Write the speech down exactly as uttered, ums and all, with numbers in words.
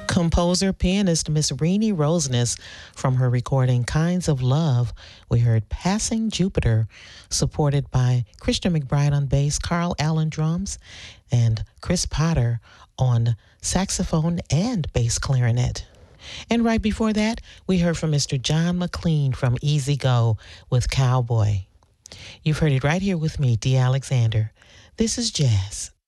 Composer, pianist Miss Renee Roseness from her recording Kinds of Love. We heard Passing Jupiter, supported by Christian McBride on bass, Carl Allen drums, and Chris Potter on saxophone and bass clarinet. And right before that, we heard from Mister John McLean from Easy Go with Cowboy. You've heard it right here with me, Dee Alexander. This is Jazz.